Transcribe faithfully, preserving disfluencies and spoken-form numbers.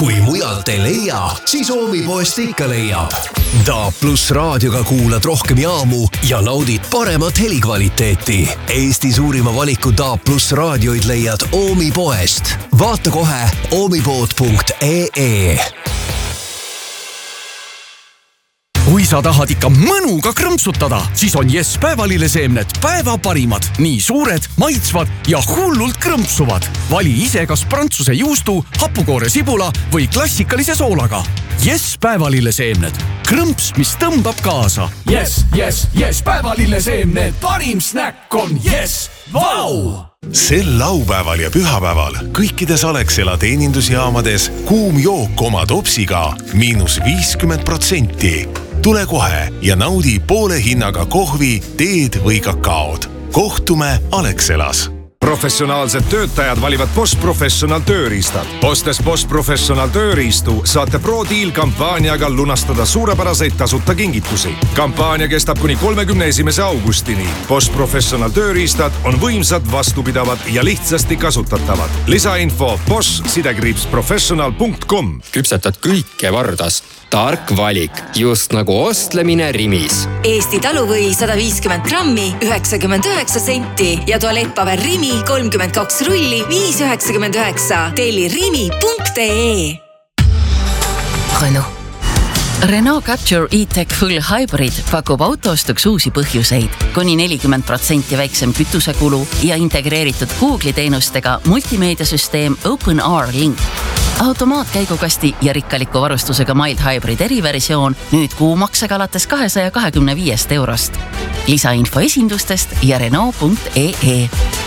Kui mujalt ei leia, siis Oomi-poest ikka leiab. D A plus raadioga kuulad rohkem jaamu ja naudid paremat helikvaliteeti. Eesti suurima valiku D A plus raadioid leiad Oomi-poest. Vaata kohe oomipood punkt ee. Kui sa tahad ikka mõnuga krõmpsutada, siis on Yes päevalilleseemned päeva parimad. Nii suured, maitsvad ja hullult krõmpsuvad. Vali ise kas prantsuse juustu, hapukoore sibula või klassikalise soolaga. Yes päevalilleseemned. Krõmps, mis tõmbab kaasa. Yes, yes, yes päevalilleseemned. Parim snäkk on Yes. Vau! Sel laupäeval ja pühapäeval kõikides Alexela teenindusjaamades kuum jook oma topsiga miinus viiskümmend protsenti. Tule kohe ja naudi poole hinnaga kohvi, teed või kakaod. Kohtume Alexelas. Professionaalsed töötajad valivad Bosch Professional tööriistad. Ostes Bosch Professional tööriistu saate Pro-Deal kampaaniaga lunastada suurepäraseid tasuta kingitusi. Kampaania kestab kuni kolmekümne esimese augustini. Bosch Professional tööriistad on võimsad, vastupidavad ja lihtsasti kasutatavad. Lisainfo bosch sidekriips professional punkt com. Küpsetad kõike Vardas. Tark valik, just nagu ostlemine Rimis. Eesti taluvõi sada viiskümmend grammi, üheksakümmend üheksa senti ja tualettpaber Rimi kolmkümmend kaks rulli, viis üheksakümmend üheksa. Telli rimi punkt ee. Renault. Renault Capture E-Tech Full Hybrid pakub autoostuks uusi põhjuseid. Kuni nelikümmend protsenti väiksem kütusekulu ja integreeritud Google'i teenustega multimeediasüsteem OpenR Link. Automaatkäigukasti ja rikkaliku varustusega Mild Hybrid eriversioon nüüd kuumaksega alates kahesaja kahekümne viiest eurost. Lisainfo esindustest ja Renault punkt ee.